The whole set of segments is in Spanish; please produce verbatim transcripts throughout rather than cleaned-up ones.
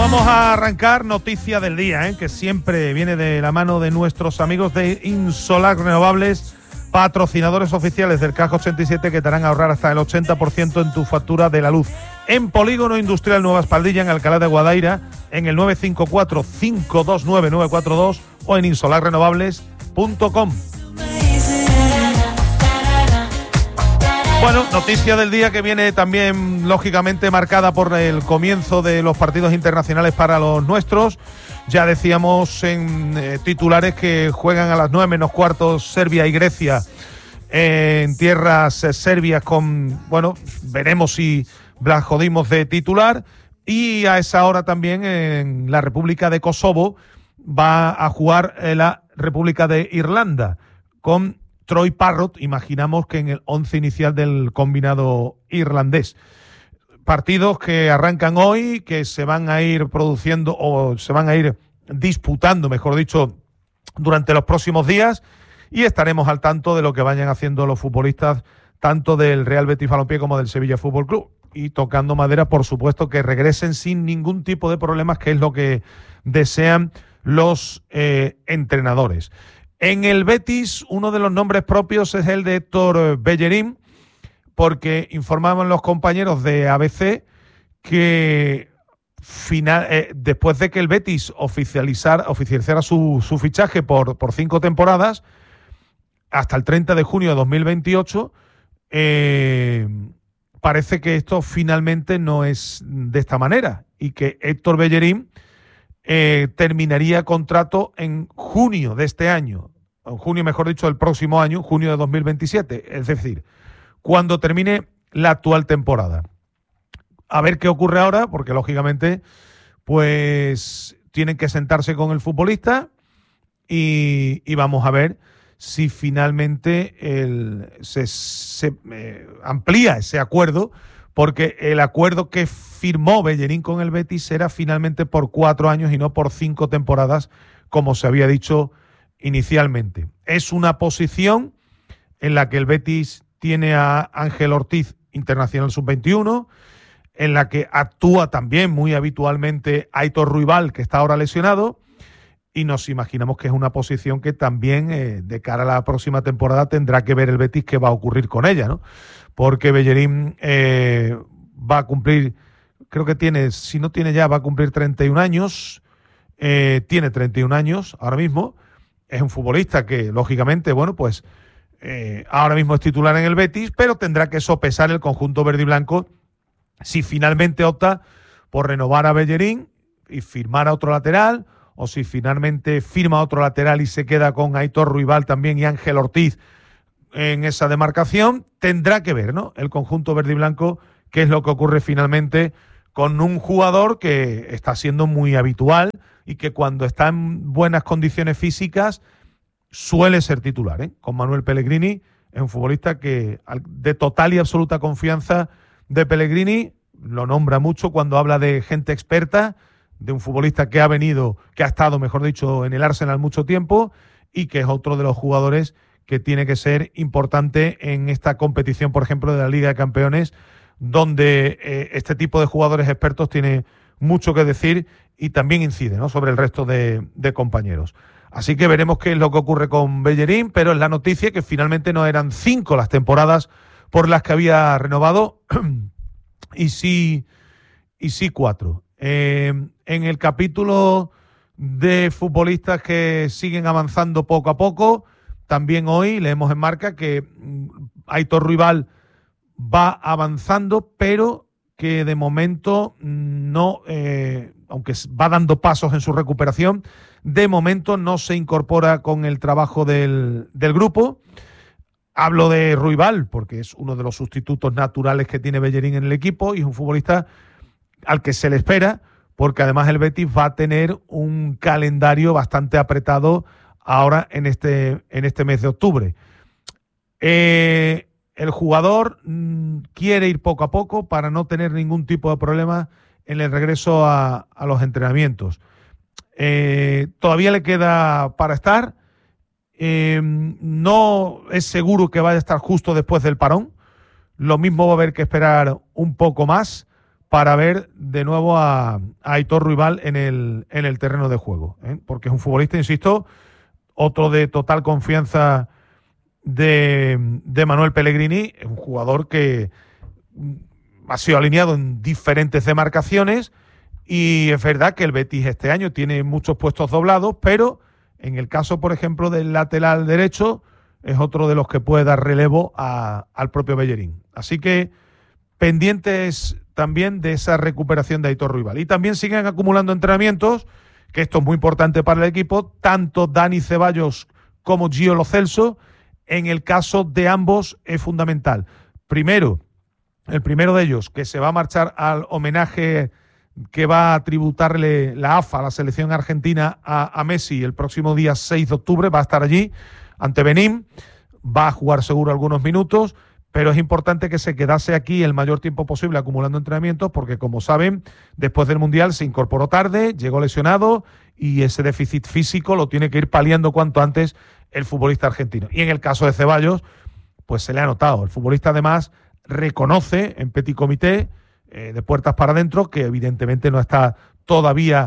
vamos a arrancar noticia del día, ¿eh? que siempre viene de la mano de nuestros amigos de Insolar Renovables, patrocinadores oficiales del Caja ochenta y siete, que te harán ahorrar hasta el ochenta por ciento en tu factura de la luz. En Polígono Industrial Nueva Espaldilla, en Alcalá de Guadaira, en el nueve cinco cuatro, cinco dos nueve, nueve cuatro dos o en insolar renovables punto com. Bueno, noticia del día que viene también lógicamente marcada por el comienzo de los partidos internacionales para los nuestros. Ya decíamos en eh, titulares que juegan a las nueve menos cuarto Serbia y Grecia eh, en tierras eh, serbias con, bueno, veremos si Blajo Dimos de titular. Y a esa hora también en la República de Kosovo va a jugar eh, la República de Irlanda con Troy Parrott, imaginamos que en el once inicial del combinado irlandés. Partidos que arrancan hoy, que se van a ir produciendo o se van a ir disputando, mejor dicho, durante los próximos días, y estaremos al tanto de lo que vayan haciendo los futbolistas tanto del Real Betis Balompié como del Sevilla Fútbol Club. Y tocando madera, por supuesto, que regresen sin ningún tipo de problemas, que es lo que desean los eh, entrenadores. En el Betis, uno de los nombres propios es el de Héctor Bellerín, porque informaban los compañeros de A B C que final, eh, después de que el Betis oficializara, oficializara su, su fichaje por, por cinco temporadas, hasta el treinta de junio de dos mil veintiocho, eh, parece que esto finalmente no es de esta manera y que Héctor Bellerín eh, terminaría contrato en junio de este año. En junio, mejor dicho, del próximo año, junio de dos mil veintisiete, es decir, cuando termine la actual temporada. A ver qué ocurre ahora, porque lógicamente, pues tienen que sentarse con el futbolista y, y vamos a ver si finalmente el, se, se eh, amplía ese acuerdo, porque el acuerdo que firmó Bellerín con el Betis era finalmente por cuatro años y no por cinco temporadas, como se había dicho inicialmente. Es una posición en la que el Betis tiene a Ángel Ortiz, internacional sub veintiuno, en la que actúa también muy habitualmente Aitor Ruibal, que está ahora lesionado, y nos imaginamos que es una posición que también eh, de cara a la próxima temporada tendrá que ver el Betis qué va a ocurrir con ella, ¿no? Porque Bellerín eh, va a cumplir, creo que tiene, si no tiene ya, va a cumplir treinta y un años, eh, tiene treinta y un años ahora mismo. Es un futbolista que, lógicamente, bueno, pues eh, ahora mismo es titular en el Betis, pero tendrá que sopesar el conjunto verde y blanco si finalmente opta por renovar a Bellerín y firmar a otro lateral, o si finalmente firma a otro lateral y se queda con Aitor Ruibal también y Ángel Ortiz en esa demarcación. Tendrá que ver, ¿no?, el conjunto verde y blanco, qué es lo que ocurre finalmente con un jugador que está siendo muy habitual y que cuando está en buenas condiciones físicas suele ser titular, ¿eh? Con Manuel Pellegrini, es un futbolista que de total y absoluta confianza de Pellegrini, lo nombra mucho cuando habla de gente experta, de un futbolista que ha venido, que ha estado, mejor dicho, en el Arsenal mucho tiempo y que es otro de los jugadores que tiene que ser importante en esta competición, por ejemplo, de la Liga de Campeones, donde eh, este tipo de jugadores expertos tiene mucho que decir y también incide, ¿no?, sobre el resto de, de compañeros. Así que veremos qué es lo que ocurre con Bellerín, pero es la noticia que finalmente no eran cinco las temporadas por las que había renovado y sí, y sí cuatro. Eh, en el capítulo de futbolistas que siguen avanzando poco a poco, también hoy leemos en Marca que Aitor Ruibal va avanzando, pero que de momento no, eh, aunque va dando pasos en su recuperación, de momento no se incorpora con el trabajo del, del grupo. Hablo de Ruibal porque es uno de los sustitutos naturales que tiene Bellerín en el equipo y es un futbolista al que se le espera, porque además el Betis va a tener un calendario bastante apretado ahora en este, en este mes de octubre. Eh, el jugador mmm, quiere ir poco a poco para no tener ningún tipo de problema en el regreso a, a los entrenamientos. Eh, todavía le queda para estar. Eh, no es seguro que vaya a estar justo después del parón. Lo mismo va a haber que esperar un poco más, para ver de nuevo a, a Aitor Ruibal en el, en el terreno de juego, ¿eh? Porque es un futbolista, insisto, otro de total confianza de, de Manuel Pellegrini, un jugador que ha sido alineado en diferentes demarcaciones y es verdad que el Betis este año tiene muchos puestos doblados, pero en el caso, por ejemplo, del lateral derecho, es otro de los que puede dar relevo a, al propio Bellerín. Así que pendientes también de esa recuperación de Aitor Ruibal. Y también siguen acumulando entrenamientos, que esto es muy importante para el equipo, tanto Dani Ceballos como Gio Lo Celso. En el caso de ambos es fundamental. Primero, el primero de ellos, que se va a marchar al homenaje que va a tributarle la A F A, la selección argentina, a, a Messi el próximo día seis de octubre, va a estar allí ante Benín, va a jugar seguro algunos minutos, pero es importante que se quedase aquí el mayor tiempo posible acumulando entrenamientos, porque como saben, después del Mundial se incorporó tarde, llegó lesionado y ese déficit físico lo tiene que ir paliando cuanto antes el futbolista argentino. Y en el caso de Ceballos, pues se le ha notado. El futbolista además reconoce en petit comité, eh, de puertas para adentro, que evidentemente no está todavía,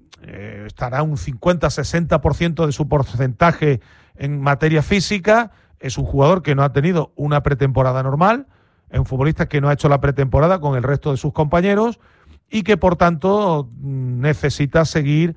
eh, estará un cincuenta a sesenta por ciento de su porcentaje en materia física. Es un jugador que no ha tenido una pretemporada normal, es un futbolista que no ha hecho la pretemporada con el resto de sus compañeros y que por tanto necesita seguir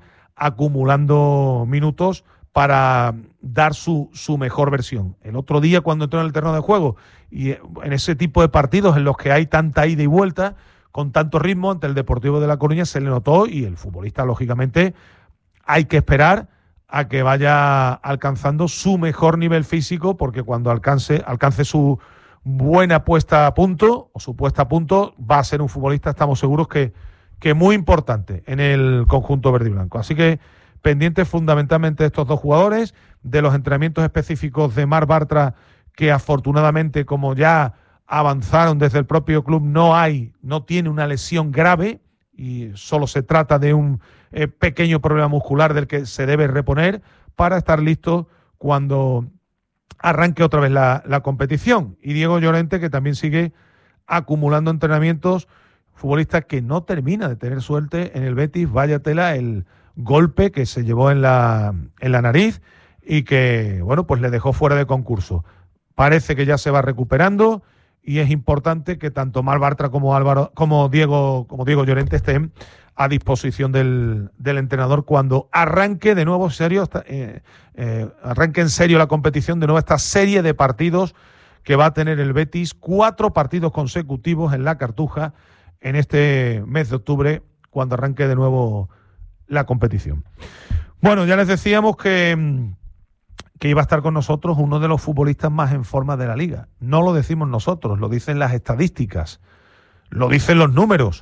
acumulando minutos para dar su, su mejor versión. El otro día, cuando entró en el terreno de juego y en ese tipo de partidos en los que hay tanta ida y vuelta, con tanto ritmo, ante el Deportivo de La Coruña se le notó, y el futbolista, lógicamente, hay que esperar a que vaya alcanzando su mejor nivel físico, porque cuando alcance, alcance su buena puesta a punto, o su puesta a punto, va a ser un futbolista, estamos seguros, que, que muy importante en el conjunto verde y blanco. Así que pendientes fundamentalmente de estos dos jugadores, de los entrenamientos específicos de Marc Bartra, que afortunadamente, como ya avanzaron desde el propio club, no hay, no tiene una lesión grave y solo se trata de un eh, pequeño problema muscular del que se debe reponer para estar listo cuando arranque otra vez la, la competición. Y Diego Llorente, que también sigue acumulando entrenamientos, futbolista que no termina de tener suerte en el Betis. Vaya tela el golpe que se llevó en la, en la nariz y que, bueno, pues le dejó fuera de concurso. Parece que ya se va recuperando y es importante que tanto Marc Bartra como Álvaro, como Diego, como Diego Llorente estén a disposición del, del entrenador cuando arranque de nuevo serio, eh, eh, arranque en serio la competición, de nuevo esta serie de partidos que va a tener el Betis, cuatro partidos consecutivos en la Cartuja en este mes de octubre, cuando arranque de nuevo la competición. Bueno, ya les decíamos que, que iba a estar con nosotros uno de los futbolistas más en forma de la liga. No lo decimos nosotros, lo dicen las estadísticas, lo dicen los números.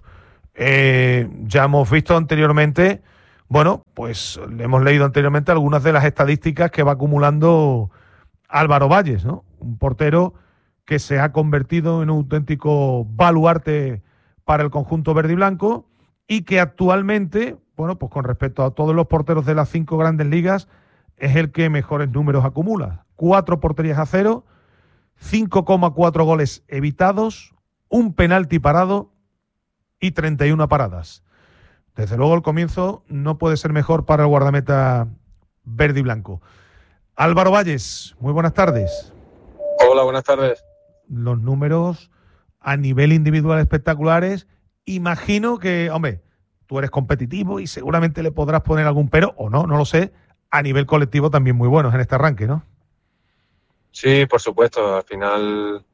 Eh, ya hemos visto anteriormente, bueno, pues le hemos leído anteriormente algunas de las estadísticas que va acumulando Álvaro Valles, ¿no? Un portero que se ha convertido en un auténtico baluarte para el conjunto verde y blanco y que actualmente, bueno, pues con respecto a todos los porteros de las cinco grandes ligas, es el que mejores números acumula. Cuatro porterías a cero, cinco coma cuatro goles evitados, un penalti parado y treinta y una paradas. Desde luego el comienzo no puede ser mejor para el guardameta verde y blanco. Álvaro Valles, muy buenas tardes. Hola, buenas tardes. Los números a nivel individual espectaculares. Imagino que, hombre, tú eres competitivo y seguramente le podrás poner algún pero, o no, no lo sé, a nivel colectivo también muy buenos en este arranque, ¿no? Sí, por supuesto. Al final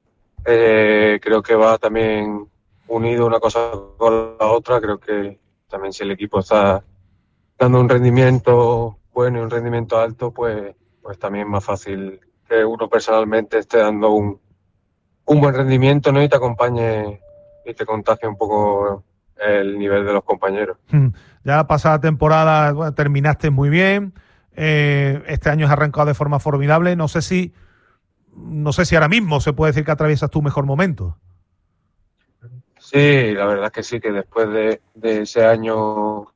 eh, creo que va también unido una cosa con la otra. Creo que también si el equipo está dando un rendimiento bueno y un rendimiento alto, pues, pues también es más fácil que uno personalmente esté dando un, un buen rendimiento, ¿no? Y te acompañe y te contagie un poco el nivel de los compañeros. Ya la pasada temporada, bueno, terminaste muy bien. Eh, este año has arrancado de forma formidable. No sé si, no sé si ahora mismo se puede decir que atraviesas tu mejor momento. Sí, la verdad es que sí, que después de, de ese año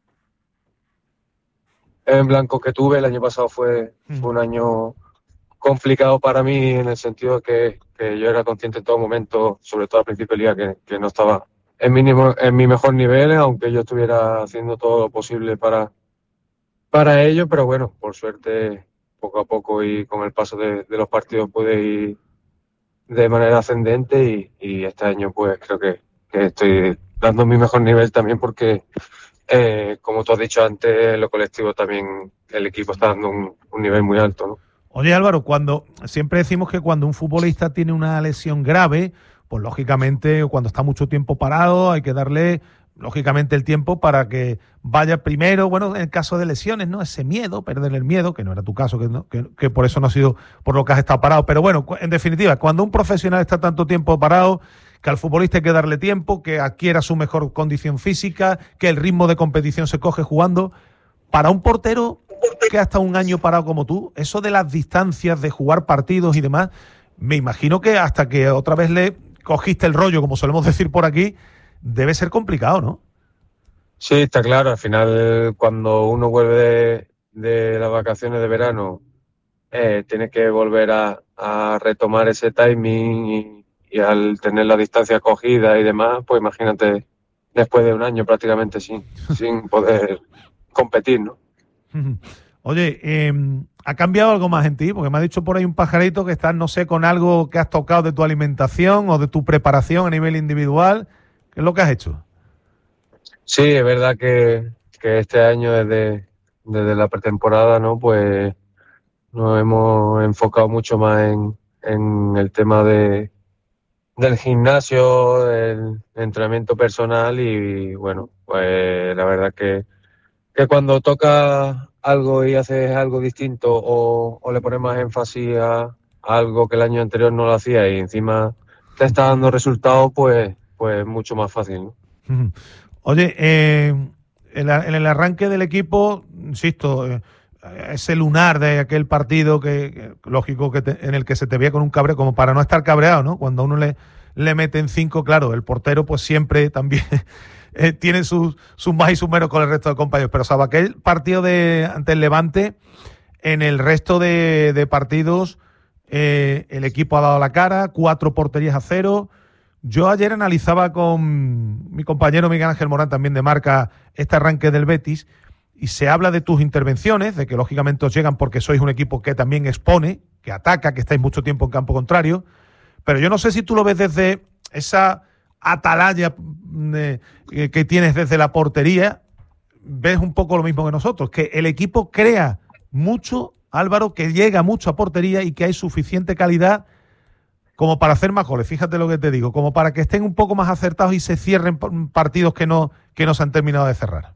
en blanco que tuve, el año pasado fue, mm. fue un año complicado para mí en el sentido de que, que yo era consciente en todo momento, sobre todo al principio de liga, que, que no estaba en, mínimo, en mi mejor nivel, aunque yo estuviera haciendo todo lo posible para, para ello, pero bueno, por suerte, poco a poco y con el paso de, de los partidos pude ir de manera ascendente y, y este año pues creo que, que estoy dando mi mejor nivel también porque, eh, como tú has dicho antes, lo colectivo también, el equipo está dando un, un nivel muy alto, ¿no? Oye, Álvaro, cuando siempre decimos que cuando un futbolista tiene una lesión grave, pues lógicamente cuando está mucho tiempo parado hay que darle lógicamente el tiempo para que vaya primero, bueno, en el caso de lesiones, ¿no? Ese miedo, perder el miedo, que no era tu caso, que, no, que, que por eso no ha sido por lo que has estado parado. Pero bueno, en definitiva, cuando un profesional está tanto tiempo parado, que al futbolista hay que darle tiempo, que adquiera su mejor condición física, que el ritmo de competición se coge jugando. Para un portero que ha estado un año parado como tú, eso de las distancias, de jugar partidos y demás, me imagino que hasta que otra vez le cogiste el rollo, como solemos decir por aquí, debe ser complicado, ¿no? Sí, está claro. Al final, cuando uno vuelve de, de las vacaciones de verano, eh, tiene que volver a, a retomar ese timing y, y al tener la distancia cogida y demás, pues imagínate, después de un año prácticamente sin, sin poder competir, ¿no? Oye, eh, ¿ha cambiado algo más en ti? Porque me ha dicho por ahí un pajarito que estás, no sé, con algo que has tocado de tu alimentación o de tu preparación a nivel individual. ¿Qué es lo que has hecho? Sí, es verdad que, que este año desde, desde la pretemporada, ¿no? Pues nos hemos enfocado mucho más en, en el tema de, del gimnasio, del entrenamiento personal y bueno, pues la verdad que, que cuando toca algo y haces algo distinto o, o le pones más énfasis a, a algo que el año anterior no lo hacía y encima te está dando resultados, pues, pues mucho más fácil, ¿no? Oye, eh, en, la, en el arranque del equipo, insisto, eh, ese lunar de aquel partido que, que lógico que te, en el que se te veía con un cabreo, como para no estar cabreado, ¿no? Cuando a uno le, le meten cinco, claro, el portero pues siempre también eh, tiene sus, sus más y sus menos con el resto de compañeros. Pero sabe, aquel partido de ante el Levante, en el resto de, de partidos, eh, el equipo ha dado la cara, cuatro porterías a cero. Yo ayer analizaba con mi compañero Miguel Ángel Morán, también de Marca, este arranque del Betis, y se habla de tus intervenciones, de que lógicamente os llegan porque sois un equipo que también expone, que ataca, que estáis mucho tiempo en campo contrario, pero yo no sé si tú lo ves desde esa atalaya eh, que tienes desde la portería, ves un poco lo mismo que nosotros, que el equipo crea mucho, Álvaro, que llega mucho a portería y que hay suficiente calidad como para hacer más goles, fíjate lo que te digo, como para que estén un poco más acertados y se cierren partidos que no, que no se han terminado de cerrar.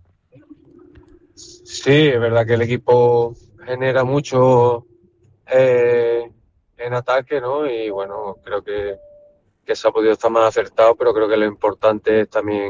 Sí, es verdad que el equipo genera mucho eh, en ataque, ¿no? Y bueno, creo que, que se ha podido estar más acertado, pero creo que lo importante es también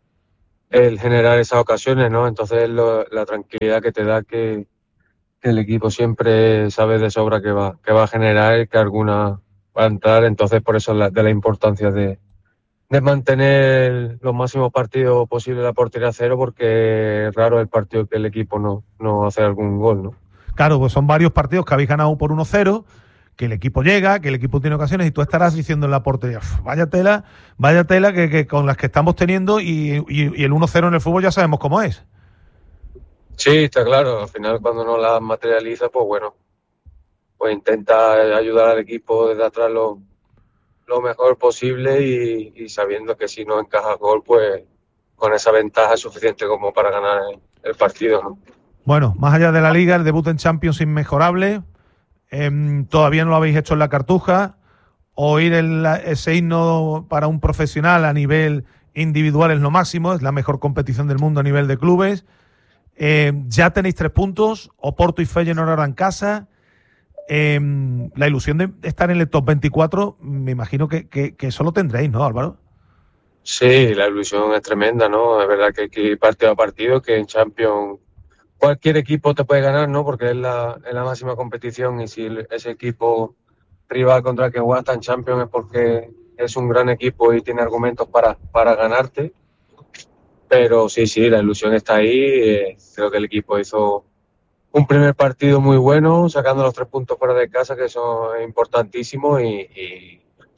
el generar esas ocasiones, ¿no? Entonces lo, la tranquilidad que te da que, que el equipo siempre sabe de sobra que va, que va a generar y que alguna va a entrar, entonces por eso la, de la importancia de, de mantener los máximos partidos posibles la portería a cero, porque es raro el partido que el equipo no, no hace algún gol, ¿no? Claro, pues son varios partidos que habéis ganado por uno cero, que el equipo llega, que el equipo tiene ocasiones y tú estarás diciendo en la portería, vaya tela, vaya tela que, que con las que estamos teniendo y, y, y el uno cero en el fútbol ya sabemos cómo es. Sí, está claro, al final cuando no la materializa, pues bueno, pues intenta ayudar al equipo desde atrás lo, lo mejor posible y, y sabiendo que si no encaja gol, pues con esa ventaja es suficiente como para ganar el, el partido, ¿no? Bueno, más allá de la Liga, el debut en Champions inmejorable, eh, todavía no lo habéis hecho en la Cartuja, oír el, ese himno para un profesional a nivel individual es lo máximo, es la mejor competición del mundo a nivel de clubes. Eh, ya tenéis tres puntos, Oporto y Feyenoord ahora en casa. Eh, la ilusión de estar en el top veinticuatro, me imagino que, que, que eso lo tendréis, ¿no, Álvaro? Sí, la ilusión es tremenda, ¿no? Es verdad que hay que ir partido a partido, que en Champions cualquier equipo te puede ganar, ¿no? Porque es la, es la máxima competición y si ese equipo rival contra el que juegas está en Champions es porque es un gran equipo y tiene argumentos para, para ganarte. Pero sí, sí, la ilusión está ahí. Eh, creo que el equipo hizo un primer partido muy bueno, sacando los tres puntos fuera de casa, que eso es importantísimo, y, y,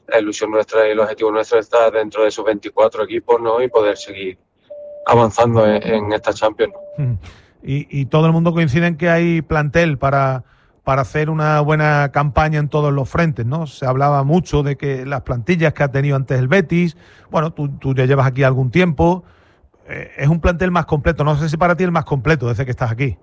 la ilusión nuestra y el objetivo nuestro está dentro de esos veinticuatro equipos, ¿no? Y poder seguir avanzando en, en esta Champions. Y, y todo el mundo coincide en que hay plantel para, para hacer una buena campaña en todos los frentes, ¿no? Se hablaba mucho de que las plantillas que ha tenido antes el Betis, bueno, tú, tú ya llevas aquí algún tiempo, eh, es un plantel más completo, no sé si para ti el más completo desde que estás aquí.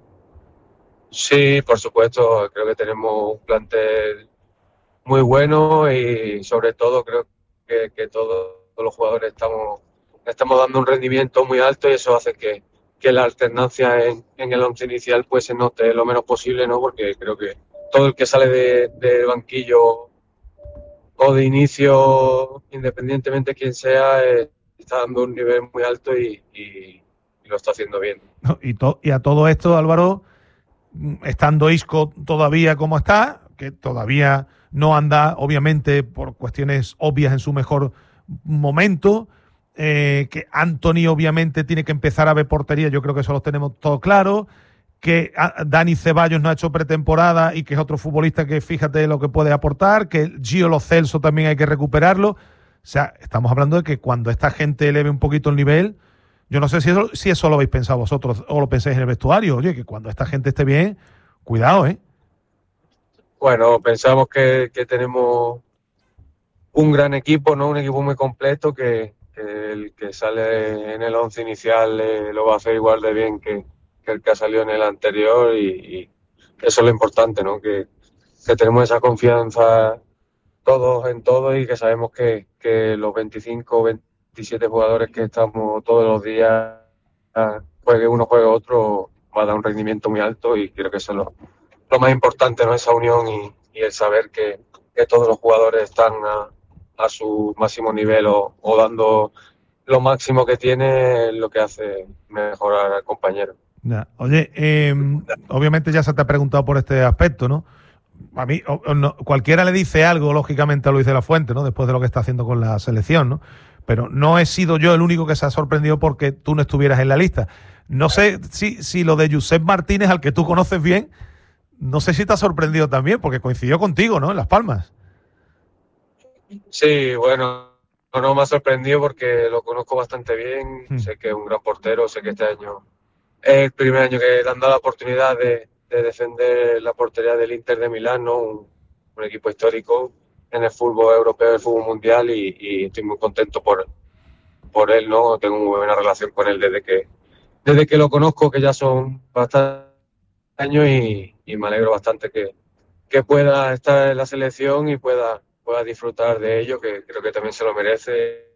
Sí, por supuesto, creo que tenemos un plantel muy bueno y sobre todo creo que, que todos, todos los jugadores estamos, estamos dando un rendimiento muy alto y eso hace que, que la alternancia en, en el once inicial pues se note lo menos posible, ¿no? Porque creo que todo el que sale del de banquillo o de inicio, independientemente de quién sea, eh, está dando un nivel muy alto y, y, y lo está haciendo bien. Y, to, y a todo esto, Álvaro, estando Isco todavía como está, que todavía no anda, obviamente, por cuestiones obvias en su mejor momento, eh, que Anthony obviamente tiene que empezar a ver portería, yo creo que eso lo tenemos todo claro, que Dani Ceballos no ha hecho pretemporada y que es otro futbolista que fíjate lo que puede aportar, que Gio Lo Celso también hay que recuperarlo. O sea, estamos hablando de que cuando esta gente eleve un poquito el nivel, yo no sé si eso, si eso lo habéis pensado vosotros o lo pensáis en el vestuario, oye, que cuando esta gente esté bien, cuidado, ¿eh? Bueno, pensamos que, que tenemos un gran equipo, ¿no? Un equipo muy completo que, que el que sale en el once inicial eh, lo va a hacer igual de bien que, que el que ha salido en el anterior y, y eso es lo importante, ¿no? Que, que tenemos esa confianza todos en todo y que sabemos que, que los veinticinco o veintisiete jugadores que estamos todos los días, juegue uno, juegue otro, va a dar un rendimiento muy alto y creo que eso es lo, lo más importante, ¿no? Esa unión y, y el saber que, que todos los jugadores están a, a su máximo nivel o, o dando lo máximo que tiene, lo que hace mejorar al compañero. Ya. Oye, eh, obviamente ya se te ha preguntado por este aspecto, ¿no? A mí, o, o no, cualquiera le dice algo, lógicamente a Luis de la Fuente, ¿no? Después de lo que está haciendo con la selección, ¿no? Pero no he sido yo el único que se ha sorprendido porque tú no estuvieras en la lista. No sé si, si lo de Josep Martínez, al que tú conoces bien, no sé si te ha sorprendido también, porque coincidió contigo, ¿no? En Las Palmas. Sí, bueno, no me ha sorprendido porque lo conozco bastante bien, hmm. sé que es un gran portero, sé que este año es el primer año que le han dado la oportunidad de, de defender la portería del Inter de Milán, ¿no? Un, un equipo histórico en el fútbol europeo, el fútbol mundial y, y estoy muy contento por, por él, ¿no? Tengo muy buena relación con él desde que, desde que lo conozco, que ya son bastantes años y, y me alegro bastante que, que pueda estar en la selección y pueda, pueda disfrutar de ello, que creo que también se lo merece.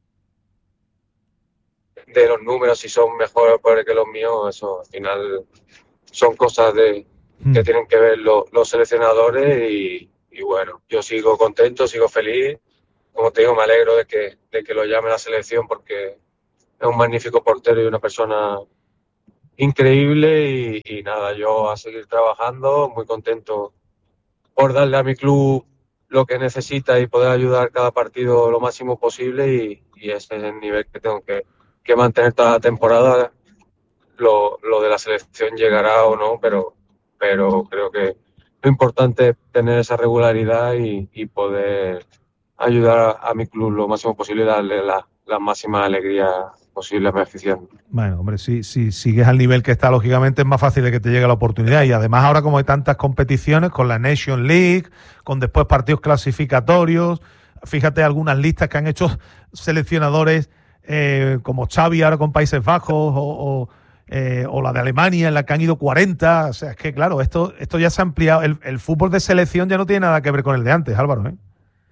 De los números, si son mejores que los míos, eso al final son cosas de que mm. tienen que ver lo, los seleccionadores y, y bueno, yo sigo contento, sigo feliz. Como te digo, me alegro de que, de que lo llame la selección porque es un magnífico portero y una persona increíble y, y nada, yo a seguir trabajando, muy contento por darle a mi club lo que necesita y poder ayudar cada partido lo máximo posible y, y ese es el nivel que tengo que, que mantener toda la temporada. Lo, lo de la selección llegará o no, pero, pero creo que lo importante es tener esa regularidad y, y poder ayudar a, a mi club lo máximo posible y darle la, la máxima alegría posible a mi afición. Bueno, hombre, si, si sigues al nivel que está, lógicamente es más fácil de que te llegue la oportunidad. Y además ahora como hay tantas competiciones, con la Nation League, con después partidos clasificatorios, fíjate algunas listas que han hecho seleccionadores eh, como Xavi ahora con Países Bajos o, o, eh, o la de Alemania en la que han ido cuarenta. O sea, es que claro, esto, esto ya se ha ampliado. El, el fútbol de selección ya no tiene nada que ver con el de antes, Álvaro, ¿eh?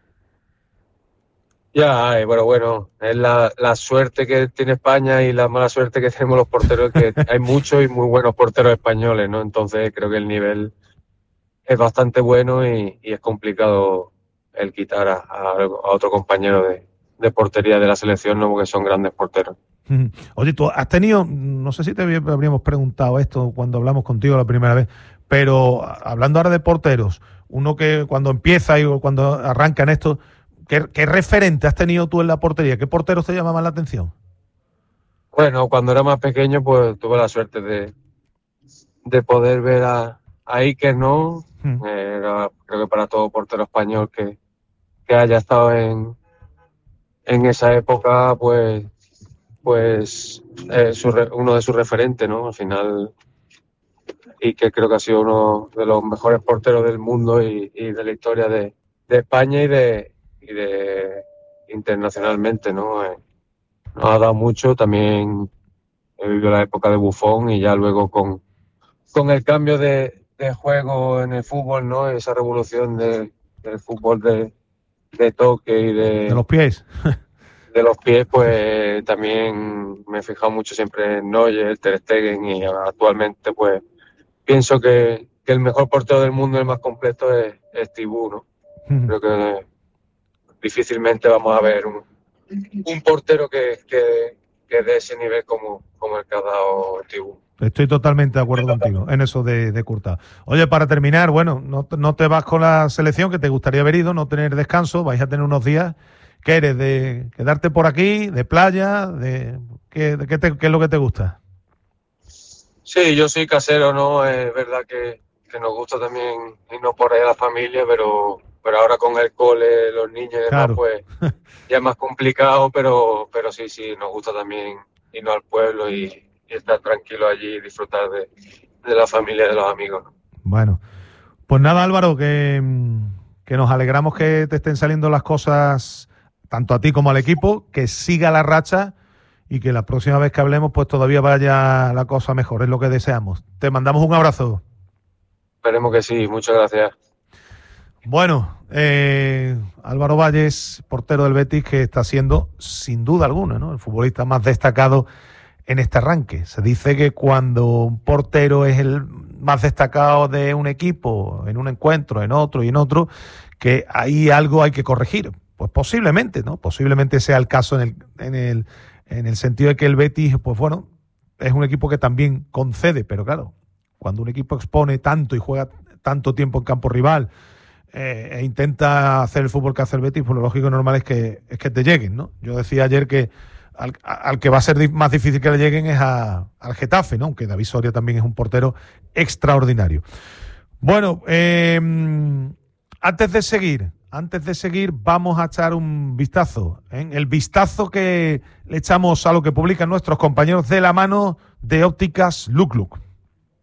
Ya, bueno, bueno, es la, la suerte que tiene España y la mala suerte que tenemos los porteros, que hay muchos y muy buenos porteros españoles, ¿no? Entonces creo que el nivel es bastante bueno y, y es complicado el quitar a, a, a otro compañero de, de portería de la selección, ¿no? Porque son grandes porteros. Oye, tú has tenido, no sé si te habríamos preguntado esto cuando hablamos contigo la primera vez, pero hablando ahora de porteros, uno que cuando empieza y cuando arranca en esto, ¿Qué, ¿Qué referente has tenido tú en la portería? ¿Qué porteros te llamaban la atención? Bueno, cuando era más pequeño, pues tuve la suerte de, de poder ver a, a Iker, ¿no? Hmm. Eh, era, creo que para todo portero español que, que haya estado en, en esa época, pues, pues eh, su, uno de sus referentes, ¿no? Al final, y que creo que ha sido uno de los mejores porteros del mundo y, y de la historia de, de España y de, y de internacionalmente, ¿no? Eh, nos ha dado mucho, también he vivido la época de Buffon y ya luego con, con el cambio de, de juego en el fútbol, ¿no? Esa revolución de, del fútbol de, de toque y de, de los pies. de los pies, pues también me he fijado mucho siempre en Neuer, Ter Stegen, y actualmente pues pienso que, que el mejor portero del mundo, el más completo, es, es Thibaut, ¿no? Uh-huh. Creo que difícilmente vamos a ver un, un portero que, que, que de ese nivel como, como el que ha dado Thibaut. Estoy totalmente de acuerdo contigo en eso de, de Courtois. Oye, para terminar, bueno, no, no te vas con la selección, que te gustaría haber ido, no tener descanso, vais a tener unos días. ¿Qué eres? ¿De quedarte por aquí? ¿De playa? ¿De qué, de qué, te, qué es lo que te gusta? Sí, yo soy casero, ¿no? Es verdad que, que nos gusta también irnos por ahí a la familia, pero, pero ahora con el cole, los niños y demás, claro. Pues ya es más complicado, pero, pero sí, sí, nos gusta también irnos al pueblo y, y estar tranquilo allí y disfrutar de, de la familia y de los amigos, ¿no? Bueno, pues nada, Álvaro, que, que nos alegramos que te estén saliendo las cosas tanto a ti como al equipo, que siga la racha y que la próxima vez que hablemos pues todavía vaya la cosa mejor, es lo que deseamos. Te mandamos un abrazo. Esperemos que sí, muchas gracias. Bueno, eh, Álvaro Valles, portero del Betis, que está siendo sin duda alguna, ¿no?, el futbolista más destacado en este arranque. Se dice que cuando un portero es el más destacado de un equipo, en un encuentro, en otro y en otro, que ahí algo hay que corregir. Pues posiblemente, ¿no? Posiblemente sea el caso en el, en el, en el sentido de que el Betis, pues bueno, es un equipo que también concede, pero claro, cuando un equipo expone tanto y juega tanto tiempo en campo rival eh, e intenta hacer el fútbol que hace el Betis, pues lo lógico y normal es que, es que te lleguen, ¿no? Yo decía ayer que al, al que va a ser más difícil que le lleguen es a, al Getafe, ¿no? Aunque David Soria también es un portero extraordinario. Bueno, eh, antes de seguir... Antes de seguir, vamos a echar un vistazo, ¿eh? El vistazo que le echamos a lo que publican nuestros compañeros de la mano de Ópticas Luc Luc.